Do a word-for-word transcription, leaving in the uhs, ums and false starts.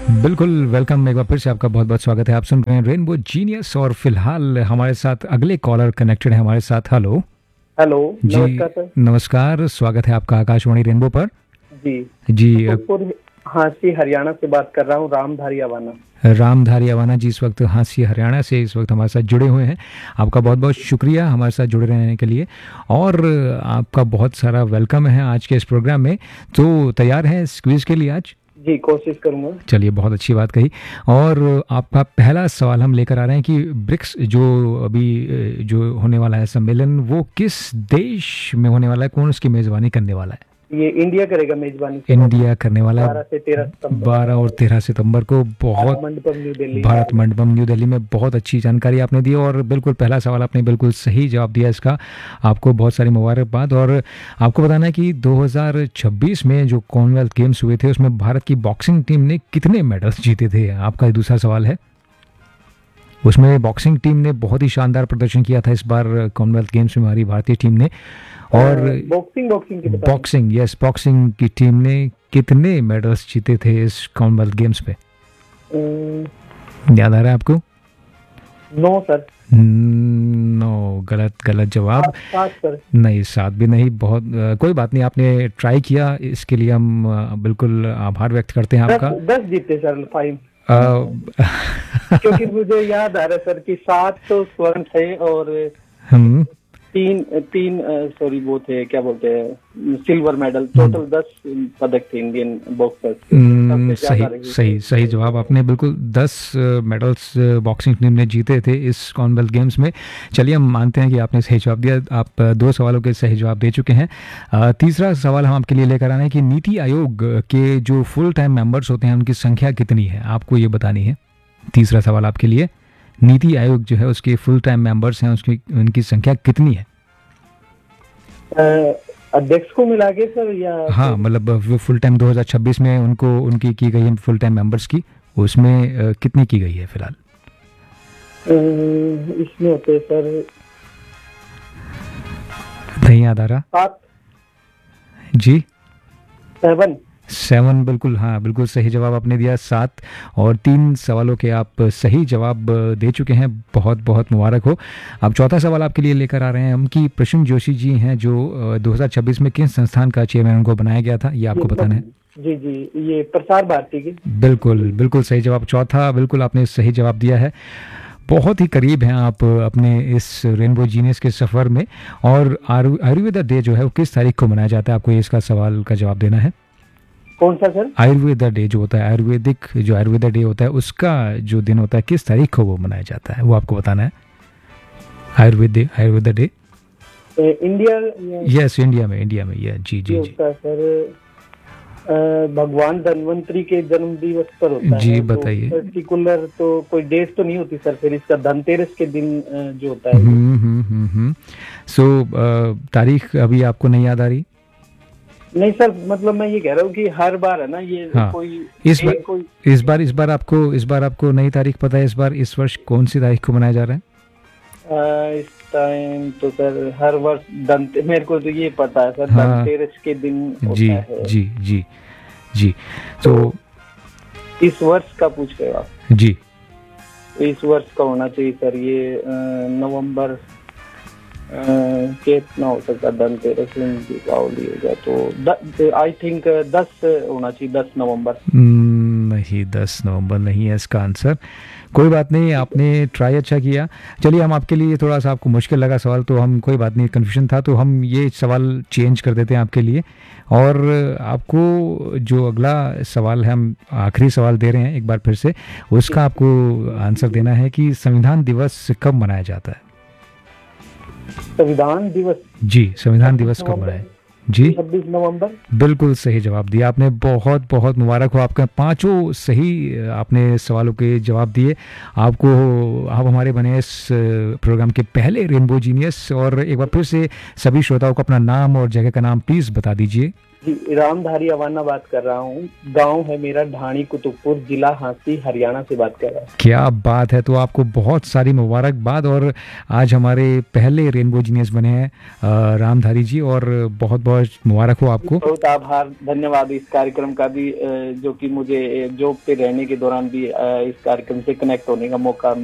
बिल्कुल वेलकम। एक बार फिर से आपका बहुत बहुत स्वागत है। आप सुन रहे हैं रेनबो जीनियस और फिलहाल हमारे साथ अगले कॉलर कनेक्टेड है हमारे साथ। Hello hello. जी, नमस्कार सर। नमस्कार, स्वागत है आपका आकाशवाणी रेनबो पर। जी। जी अ, सुखपुर हाँसी हरियाणा से बात कर रहा हूँ, रामधारी अवाना। रामधारी अवाना जी इस वक्त हाँसी हरियाणा से इस वक्त हमारे साथ जुड़े हुए हैं। आपका बहुत बहुत शुक्रिया हमारे साथ जुड़े रहने के लिए और आपका बहुत सारा वेलकम है आज के इस प्रोग्राम में। तो तैयार हैं इस क्विज के लिए आज? जी, कोशिश करूंगा। चलिए, बहुत अच्छी बात कही। और आपका पहला सवाल हम लेकर आ रहे हैं कि ब्रिक्स जो अभी अ, जो होने वाला है सम्मेलन, वो किस देश में होने वाला है, कौन उसकी मेजबानी करने वाला है? ये इंडिया करेगा मेजबानी। इंडिया करने वाला है। बारह से तेरह सितंबर बारह और तेरह सितंबर को। भारत बहुत मंडपम न्यू दिल्ली। भारत मंडपम न्यू दिल्ली में। बहुत अच्छी जानकारी आपने दी और बिल्कुल पहला सवाल आपने बिल्कुल सही जवाब दिया इसका। आपको बहुत सारी मुबारकबाद। और आपको बताना है कि दो हज़ार छब्बीस में जो कॉमनवेल्थ गेम्स हुए थे उसमें भारत की बॉक्सिंग टीम ने कितने मेडल्स जीते थे? आपका दूसरा सवाल है। उसमें बॉक्सिंग टीम ने बहुत ही शानदार प्रदर्शन किया था इस बार कॉमनवेल्थ गेम्स में हमारी भारतीय टीम ने। और बॉक्सिंग बॉक्सिंग की बता बॉक्सिंग, यस, बॉक्सिंग की टीम ने कितने मेडल्स जीते थे इस कॉमनवेल्थ गेम्स पे? अम्म, याद आ रहा है आपको? नौ सर। नो, गलत गलत जवाब। सात सात सर। नहीं, सात भी नहीं। बहुत अ, कोई बात नहीं, आपने ट्राई किया, इसके लिए हम अ, बिल्कुल आभार व्यक्त करते हैं दस आपका। दस जीते सर, फाइव। अ, क्योंकि मुझे याद आ रहा है सर कि सात तो स्वर्ण थे और हम तीन तीन सॉरी वो थे, क्या बोलते हैं, सिल्वर मेडल। टोटल दस पदक थे इंडियन बॉक्सर्स के। हम्म, सबसे ज्यादा सही रही सही सही जवाब आपने बिल्कुल दस मेडल्स बॉक्सिंग टीम ने जीते थे इस कॉमनवेल्थ गेम्स में। चलिए, हम मानते हैं कि आपने सही जवाब दिया। आप अ, दो सवालों के सही जवाब दे चुके हैं। अ, तीसरा सवाल हम आपके लिए लेकर आ रहे हैं कि नीति आयोग के जो फुल टाइम मेंबर्स होते हैं उनकी संख्या कितनी है, आपको ये बतानी है। तीसरा सवाल आपके लिए, नीति आयोग जो है उसके फुल टाइम मेंबर्स हैं, उसकी उनकी संख्या कितनी है? अ, अध्यक्ष को मिला के सर, या हाँ, मतलब वो फुल टाइम दो हज़ार छब्बीस में उनको उनकी की गई है फुल टाइम मेंबर्स की, उसमें अ, कितनी की गई है फिलहाल? अ, इसमें होते हैं सर नहीं याद आ रहा सात, जी? सेवन। सेवन, बिल्कुल, हाँ, बिल्कुल सही जवाब आपने दिया, सात। और तीन सवालों के आप सही जवाब अ, दे चुके हैं। बहुत बहुत मुबारक हो। अब चौथा सवाल आपके लिए लेकर आ रहे हैं हम कि प्रसून जोशी जी हैं जो अ, दो हज़ार छब्बीस में किस संस्थान का चेयरमैन उनको बनाया गया था, ये आपको ये बताना है। जी जी, ये प्रसार भारती की। बिल्कुल बिल्कुल सही जवाब, चौथा, बिल्कुल आपने सही जवाब दिया है। बहुत ही करीब हैं आप अपने इस रेनबो जीनियस के सफ़र में। और आयु- आयुर्वेदा डे जो है वो किस तारीख को मनाया जाता है, आपको ये इसका सवाल का जवाब देना है। कौन सा सर? आयुर्वेदा डे जो होता है, आयुर्वेदिक जो आयुर्वेदा डे होता है उसका जो दिन होता है किस तारीख को वो मनाया जाता है, वो आपको बताना है। आयुर्वेद आयुर्वेदा डे। ए, इंडिया ये यस, इंडिया में, इंडिया में, ये जी जी जी होता है सर। अ, भगवान धन्वंतरी के जन्म दिवस पर होता जी, है। बताइए। तो पर्टिकुलर तो कोई डेट तो नहीं होती सर। फिर इसका धनतेरस के दिन अ, जो होता है। हम्म हम्म हम्म हम्म सो तारीख अभी आपको नहीं याद आ रही? नहीं सर, मतलब मैं ये कह रहा हूँ कि हर बार है ना ये हाँ, कोई इस बार एक कोई इस बार इस बार आपको इस बार आपको नई तारीख पता है? इस बार इस वर्ष कौन सी तारीख को मनाया जा रहा है? अ, इस टाइम तो सर हर वर्ष धनते मेरे को तो ये पता है सर, हाँ, धनतेरस के दिन जी होता है। जी जी जी। तो तो इस वर्ष का पूछ रहे हो आप? जी, इस वर्ष का होना चाहिए सर ये अ, नवंबर अ, कितना हो सकता है धनतेरस दीपावली हो गया तो आई थिंक दस होना चाहिए, दस नवंबर। हम्म, नहीं, दस नवंबर नहीं है इसका आंसर। कोई बात नहीं, आपने ट्राई अच्छा किया। चलिए, हम आपके लिए थोड़ा सा आपको मुश्किल लगा सवाल तो हम, कोई बात नहीं, कन्फ्यूजन था तो हम ये सवाल चेंज कर देते हैं आपके लिए। और आपको जो अगला सवाल है, हम आखिरी सवाल दे रहे हैं एक बार फिर से, उसका आपको आंसर देना है कि संविधान दिवस कब मनाया जाता है? संविधान दिवस जी, संविधान दिवस कब मनाया? जी, छब्बीस नवंबर। बिल्कुल सही जवाब दिया आपने। बहुत बहुत मुबारक हो, आपका पांचों सही आपने सवालों के जवाब दिए। आपको, आप हमारे बने इस प्रोग्राम के पहले रेनबो जीनियस। और एक बार फिर से सभी श्रोताओं को अपना नाम और जगह का नाम प्लीज़ बता दीजिए। जी, रामधारी अवाना बात कर रहा हूँ। गांव है मेरा ढाणी कुतुबपुर, जिला हांसी, हरियाणा से बात कर रहा हूँ। क्या बात है, तो आपको बहुत सारी मुबारकबाद, और आज हमारे पहले रेनबो जीनियस बने हैं अ, रामधारी जी, और बहुत बहुत मुबारक हो आपको। बहुत आभार, धन्यवाद इस कार्यक्रम का भी, अ, जो कि मुझे जॉब पे रहने के दौरान भी अ, इस कार्यक्रम से कनेक्ट होने का मौका